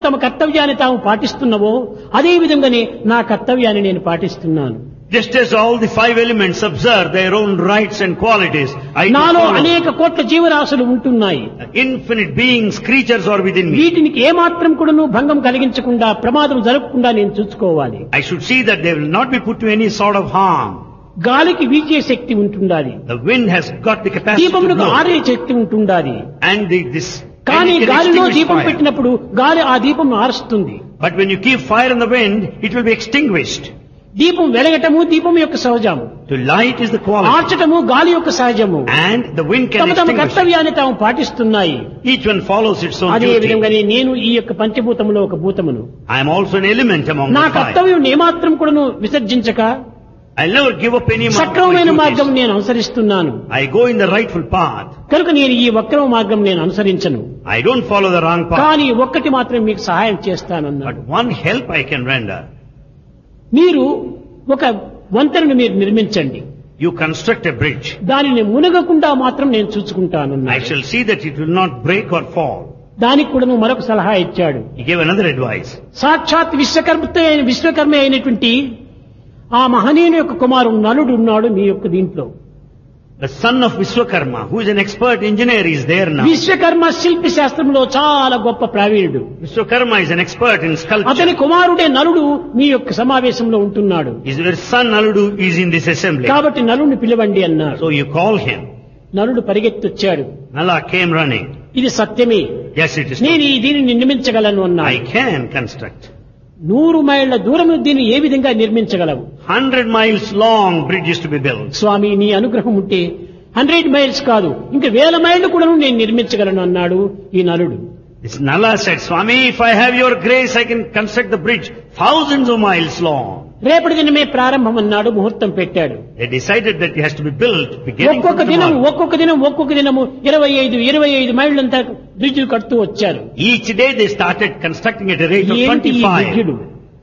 తమ కర్తవ్యాన్ని తాము పాటిస్తున్నవో అదే విధంగానే నా కర్తవ్యాన్ని నేను పాటిస్తున్నాను. Just as all the five elements observe their own rights and qualities, I నాలో అనేక కోట్ల జీవరాశులు ఉంటున్నాయి. Infinite beings, creatures are within me. వీటికి ఏమాత్రం కూడాను భంగం కలిగించకుండా, ప్రమాదం జరగకుండా నేను చూసుకోవాలి. I should see that they will not be put to any sort of harm. గాలికి వీచే శక్తి ఉంటుండాలి. The wind has got the capacity to దీపమునకు blow. ఆరే శక్తి ఉంటుండాలి. And కానీ it can గాలిలో extinguish దీపం fire. పెట్టినప్పుడు గాలి ఆ దీపం ఆరుస్తుంది. But when you keep fire in the wind, it will be extinguished. దీపం వెలగటము దీపం యొక్క సహజము, To light is the quality. ఆర్చటము గాలి యొక్క సహజము. And the wind can తమ తమ extinguish. కర్తవ్యాన్ని తాము పాటిస్తున్నాయి. Each one follows its own అదే duty. విధంగానే నేను ఈ యొక్క పంచభూతములో ఒక భూతమును. I am also an element among నా the five. కర్తవ్యం ఏమాత్రం కూడాను విసర్జించక I'll never give up any of my సక్రమమైన మార్గం duties. నేను అనుసరిస్తున్నాను. I go in the rightful path. కనుక నేను ఈ వక్రమ మార్గం నేను అనుసరించను. I don't follow the wrong path. కానీ ఒక్కటి మాత్రం మీకు సహాయం చేస్తానన్నాడు. But one help I can render. మీరు ఒక వంతెనను మీరు నిర్మించండి. You construct a bridge. దానిని మునగకుండా మాత్రం నేను చూసుకుంటాను. I shall see that it will not break or fall. దానికి కూడా మరొక సలహా ఇచ్చాడు. He gave another advice. సాక్షాత్ విశ్వకర్మ అయినటువంటి ఆ మహనీయుని యొక్క కుమారుడు నలుడు ఉన్నాడు మీ యొక్క దీంట్లో. The son of Vishwakarma, who is an expert engineer, is there now. Vishwakarma శిల్పి శాస్త్రంలో చాలా గొప్ప ప్రావీణుడు. Vishwakarma is an expert in అతని sculpture. కుమారుడే నలుడు మీ యొక్క సమావేశంలో ఉంటున్నాడు. His son Naludu is in this assembly. కాబట్టి నలుడిని పిలవండి అన్నారు. So you call him. నలుడు పరిగెత్తొచ్చాడు. Nala came running. ఇది సత్యమే, Yes, it is నేను true. ఈ దీనిని నిర్మించగలను I అన్నాడు. can construct. 100 మైళ్ళ దూరం దీన్ని ఏ విధంగా నిర్మించగలవు? 100 miles long bridge is to be built. స్వామి నీ అనుగ్రహం ఉంటే 100 మైల్స్ కాదు ఇంకా 1000 మైళ్ళు కూడా నేను నిర్మించగలను అన్నాడు ఈ నలుడు. This Nala said, Swami, if I have your grace, I can construct the bridge thousands of miles long. రేపటి దినమే ప్రారంభం అన్నాడు. ముహూర్తం పెట్టాడు. They decided that it has to be built beginning from ఒక్కొక్క దినం tomorrow. ఒక్కొక్క దినము 25 మైళ్ళంతా బ్రిడ్జిలు కడుతూ వచ్చారు. Each day they started constructing at a rate of ఏంటి ఈ 25. బ్రిడ్జిలు?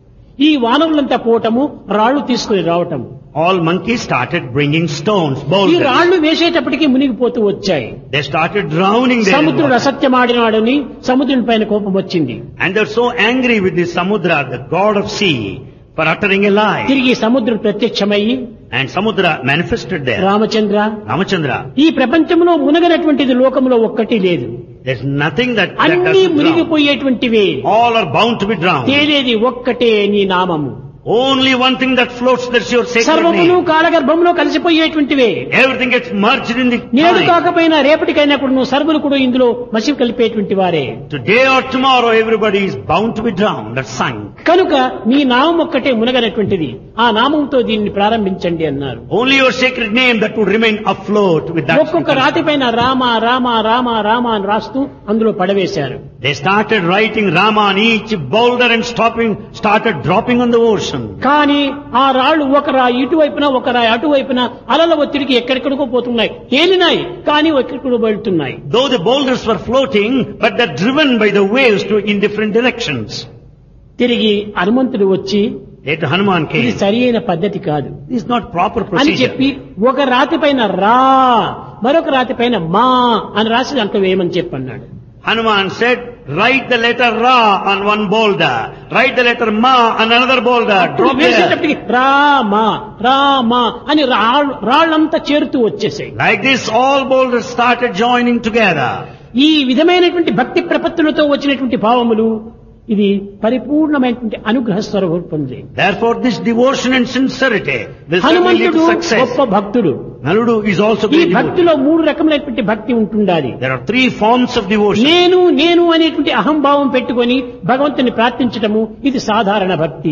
ఈ వానరులంతా పోవటము, రాళ్లు తీసుకుని రావటం. All monkeys started bringing stones, ఈ boulders. రాళ్లు వేసేటప్పటికి మునిగిపోతూ వచ్చాయి. They started drowning there. in సముద్రుడు water. అసత్యమాడినాడని సముద్రుని పైన కోపం వచ్చింది. And they're so angry with this Samudra, the god of sea, for uttering a lie. తిరిగి సముద్రుడు ప్రత్యక్షమయ్యి, And Samudra manifested there. Ramachandra, Ramachandra, ఈ ప్రపంచంలో మునగనటువంటిది లోకంలో ఒక్కటి లేదు. there's nothing that అన్ని doesn't drown. మునిగిపోయేటువంటివే. All are bound to be drowned. తేలేది ఒక్కటే నీ నామము. Only one thing that floats, that's your sacred సర్వమును name. కాలగర్భంలో కలిసిపోయేటువంటివే. Everything gets merged in the నేడు time. కాకపోయినా రేపటికైనా కూడా నువ్వు సర్వులు కూడా ఇందులో మసి కలిపేటువంటి వారే. Today or tomorrow, everybody is bound to be drowned or sunk. కనుక నీ నామం ఒక్కటే మునగనటువంటిది. ఆ నామంతో దీన్ని ప్రారంభించండి అన్నారు. Only your sacred name that would remain afloat with that. ఒక్కొక్క రాతి పైన రామ రామ రామ రామ అని రాస్తూ అందులో పడవేశారు. They started writing Rama on each boulder and started dropping on the ocean. కానీ ఆ రాళ్లు ఒక రాయి ఇటువైపున ఒక రాయి అటువైపున అలల ఒత్తిడికి ఎక్కడెక్కడికో పోతున్నాయి. తేలినాయి కానీ ఎక్కడికో వెళ్తున్నాయి. Though the boulders were floating, but they're driven by the waves in different directions. తిరిగి హనుమంతుడు వచ్చి Later Hanuman ఇది came. సరి అయిన పద్ధతి కాదు This is not proper అని procedure. చెప్పి ఒక రాతి పైన రా మరొక రాతి పైన మా అని రాసి దాంట్లో వేయమని చెప్పన్నాడు. Hanuman said, write the letter Ra on one boulder. Write the letter Ma on another boulder. Drop there. వేసేటప్పటికి Rama Rama అని రాళ్ళంతా చేరుతూ వచ్చేసాయి. Like this, all boulders started joining together. ఈ విధమైనటువంటి భక్తి ప్రపత్తులతో వచ్చినటువంటి భావములు ఇది పరిపూర్ణమైనటువంటి అనుగ్రహ స్వరూపం. Therefore, this devotion and sincerity will certainly lead హనుమంతుడు to success. గొప్ప భక్తుడు. Naludu is also ఈ great devotee. భక్తిలో 3 రకములైనటువంటి భక్తి ఉంటుండాలి. There are 3 forms of devotion. నేను అనేటువంటి అహంభావం పెట్టుకొని భగవంతుని ప్రార్థించటము ఇది సాధారణ భక్తి.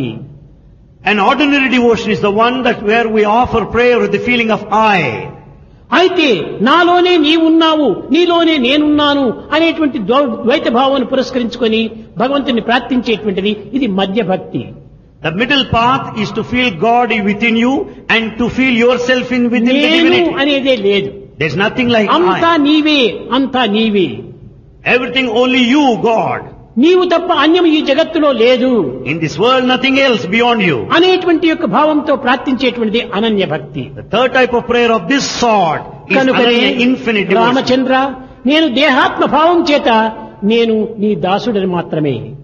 An ordinary devotion is the one that where we offer prayer with the feeling of I. అయితే నాలోనే నీవున్నావు నీలోనే నేనున్నాను అనేటువంటి ద్వైత భావాన్ని పురస్కరించుకొని భగవంతుని ప్రార్థించేటువంటిది ఇది మధ్య భక్తి. The middle path is to feel God within you and to feel yourself within the నేను divinity. అనేదే లేదు. There's nothing like అంతా I. నీవే అంతా నీవే. Everything only you, God. నీవు తప్ప అన్యం ఈ జగత్తులో లేదు In this world, nothing else beyond you. అనేటువంటి యొక్క భావంతో ప్రార్థించేటువంటిది అనన్య భక్తి. The third type of prayer of this sort is కనుకనే Ananya, infinite devotion. రామచంద్ర నేను దేహాత్మ భావం చేత నేను నీ దాసుడని మాత్రమే.